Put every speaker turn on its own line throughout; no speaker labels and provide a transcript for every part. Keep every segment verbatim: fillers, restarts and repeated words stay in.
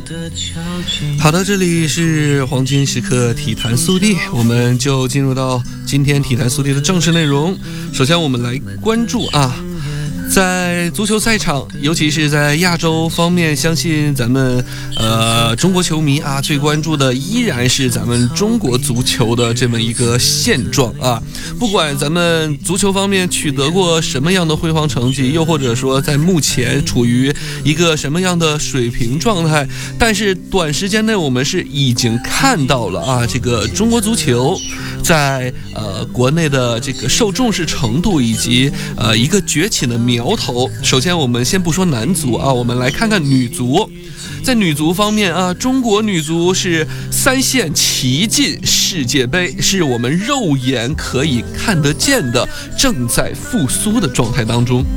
好的，这里是黄金时刻体坛速递，我们就进入到今天体坛速递的正式内容。首先我们来关注啊在足球赛场，尤其是在亚洲方面，相信咱们呃中国球迷啊最关注的依然是咱们中国足球的这么一个现状啊。不管咱们足球方面取得过什么样的辉煌成绩，又或者说在目前处于一个什么样的水平状态，但是短时间内我们是已经看到了啊，这个中国足球在呃国内的这个受重视程度以及呃一个崛起的苗头。首先我们先不说男足啊，我们来看看女足。在女足方面啊，中国女足是三线齐进世界杯，是我们肉眼可以看得见的正在复苏的状态当中。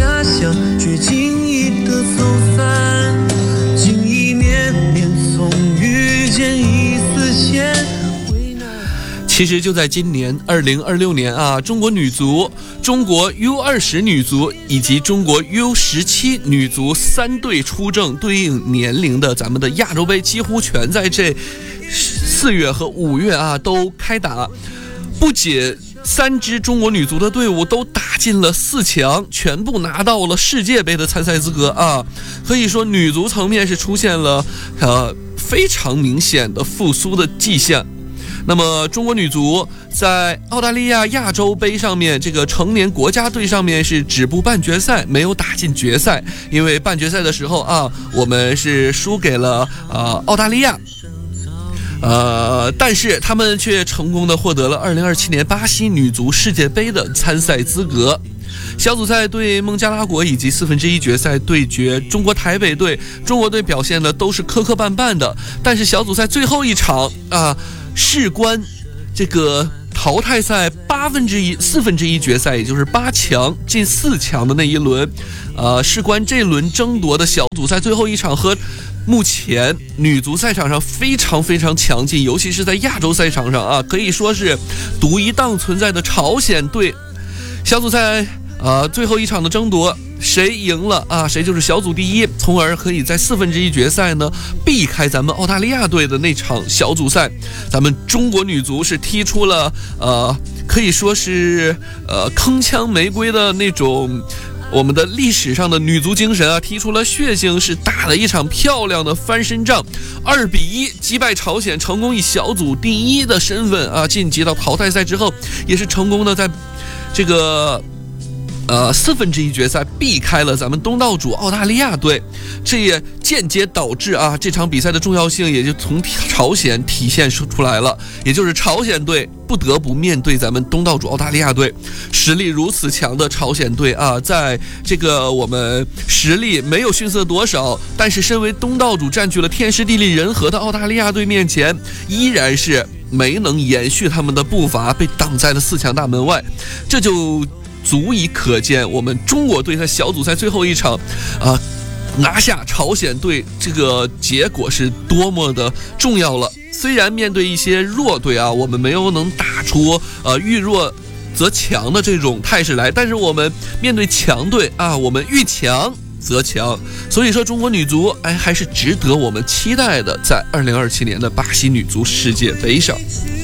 其实就在今年二零二六年啊，中国女足、中国 U 二十 女足以及中国 U 十七 女足三队出征，对应年龄的咱们的亚洲杯几乎全在这四月和五月啊都开打。不仅三支中国女足的队伍都打进了四强，全部拿到了世界杯的参赛资格啊！可以说女足层面是出现了呃非常明显的复苏的迹象。那么中国女足在澳大利亚亚洲杯上面，这个成年国家队上面是止步半决赛，没有打进决赛，因为半决赛的时候啊，我们是输给了呃澳大利亚。呃，但是他们却成功的获得了二零二七年巴西女足世界杯的参赛资格。小组赛对孟加拉国以及四分之一决赛对决中国台北队，中国队表现的都是磕磕绊绊的，但是小组赛最后一场啊，事关这个淘汰赛八分之一、四分之一决赛，也就是八强进四强的那一轮，呃，事关这轮争夺的小组赛最后一场和目前女足赛场上非常非常强劲，尤其是在亚洲赛场上啊，可以说是独一档存在的朝鲜队。小组赛呃最后一场的争夺，谁赢了啊，谁就是小组第一，从而可以在四分之一决赛呢避开咱们澳大利亚队的那场小组赛。咱们中国女足是踢出了呃可以说是呃铿锵玫瑰的那种我们的历史上的女足精神啊，踢出了血性，是打了一场漂亮的翻身仗，二比一击败朝鲜，成功以小组第一的身份啊晋级到淘汰赛之后，也是成功的在这个呃四分之一决赛避开了咱们东道主澳大利亚队，这也间接导致啊这场比赛的重要性也就从朝鲜体现出来了，也就是朝鲜队不得不面对咱们东道主澳大利亚队。实力如此强的朝鲜队啊，在这个我们实力没有逊色多少，但是身为东道主占据了天时地利人和的澳大利亚队面前，依然是没能延续他们的步伐，被挡在了四强大门外。这就足以可见我们中国队在小组赛最后一场啊拿下朝鲜队这个结果是多么的重要了。虽然面对一些弱队啊，我们没有能打出呃遇弱则强的这种态势来，但是我们面对强队啊，我们遇强则强。所以说中国女足哎还是值得我们期待的，在二零二七年的巴西女足世界杯上。